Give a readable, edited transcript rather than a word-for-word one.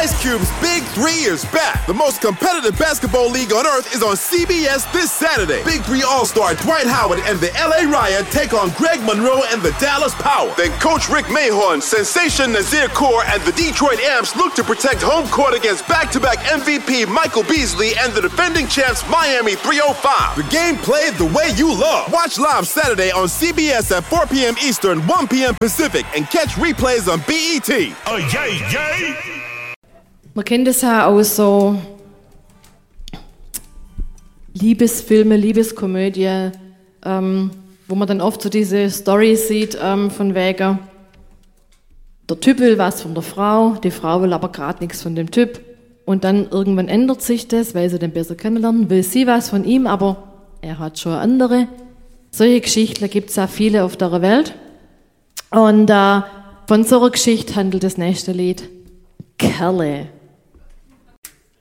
Ice Cube's Big 3 is back. The most competitive basketball league on earth is on CBS this Saturday. Big 3 All-Star Dwight Howard and the LA Riot take on Greg Monroe and the Dallas Power. Then Coach Rick Mahorn, Sensation Nazir Kaur, and the Detroit Amps look to protect home court against back-to-back MVP Michael Beasley and the defending champs Miami 305. The game played the way you love. Watch live Saturday on CBS at 4 p.m. Eastern, 1 p.m. Pacific, and catch replays on BET. Oh, yay, yay! Man kennt es ja aus so Liebesfilme, Liebeskomödie, wo man dann oft so diese Storys sieht von wegen, der Typ will was von der Frau, die Frau will aber gerade nichts von dem Typ. Und dann irgendwann ändert sich das, weil sie den besser kennenlernen, will sie was von ihm, aber er hat schon andere. Solche Geschichten gibt es auch viele auf der Welt. Und von so einer Geschichte handelt das nächste Lied. Kelly.